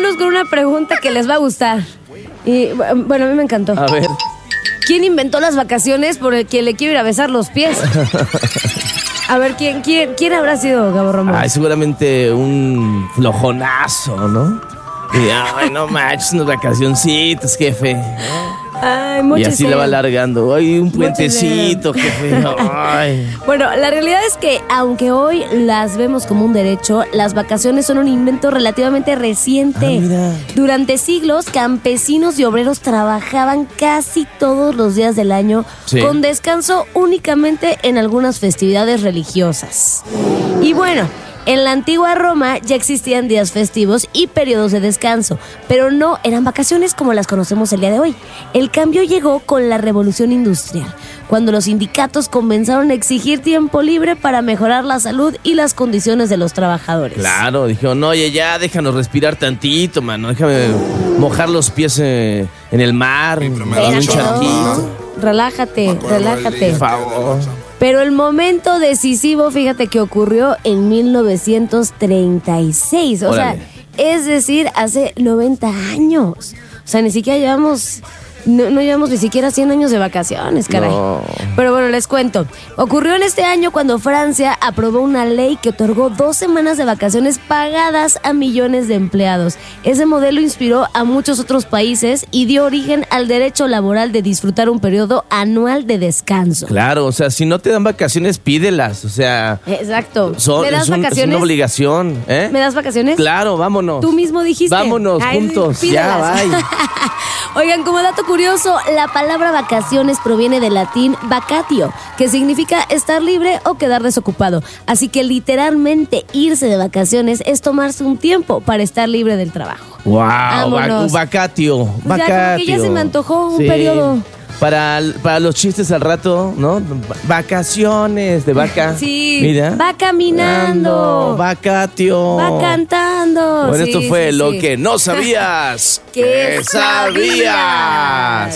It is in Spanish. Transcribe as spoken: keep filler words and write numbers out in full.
vámonos con una pregunta que les va a gustar. Y bueno, a mí me encantó. A ver. ¿Quién inventó las vacaciones por el que le quiero ir a besar los pies? A ver, ¿quién, quién, quién habrá sido, Gabo Ramón? Ay, seguramente un flojonazo, ¿no? Y, ay, no manches, unas vacacioncitas, jefe. Ay, y así la va alargando. Ay, un puentecito, jefe. Ay. Bueno, la realidad es que aunque hoy las vemos como un derecho, las vacaciones son un invento relativamente reciente. Ah, mira. Durante siglos, campesinos y obreros trabajaban casi todos los días del año, sí, con descanso únicamente en algunas festividades religiosas. Y bueno, en la antigua Roma ya existían días festivos y periodos de descanso, pero no eran vacaciones como las conocemos el día de hoy. El cambio llegó con la Revolución Industrial, cuando los sindicatos comenzaron a exigir tiempo libre para mejorar la salud y las condiciones de los trabajadores. Claro, dijeron, oye, ya déjanos respirar tantito, mano, déjame mojar los pies eh, en el mar, en un charquito. Relájate, relájate. Por favor. Pero el momento decisivo, fíjate que ocurrió en mil novecientos treinta y seis. O Órale. sea, es decir, hace noventa años. O sea, ni siquiera llevamos... No, no llevamos ni siquiera cien años de vacaciones, caray. No. Pero bueno, les cuento. Ocurrió en este año cuando Francia aprobó una ley que otorgó dos semanas de vacaciones pagadas a millones de empleados. Ese modelo inspiró a muchos otros países y dio origen al derecho laboral de disfrutar un periodo anual de descanso. Claro, o sea, si no te dan vacaciones, pídelas. O sea... Exacto. Son, ¿Me das es un, vacaciones? Es una obligación. ¿eh? ¿Me das vacaciones? Claro, vámonos. Tú mismo dijiste. Vámonos, Ay, juntos. Pídelas. Ya, bye. Oigan, como dato curioso, la palabra vacaciones proviene del latín vacatio, que significa estar libre o quedar desocupado. Así que literalmente irse de vacaciones es tomarse un tiempo para estar libre del trabajo. ¡Wow! Vámonos. Vacatio. Pues vacatio. Ya, como que ya se me antojó un sí. periodo. Para, para los chistes al rato, ¿no? Vacaciones de vaca. Sí, mira. Va caminando. Ando, vacatio. Va cantando. Bueno, sí, esto fue sí, lo sí. que no sabías que sabías.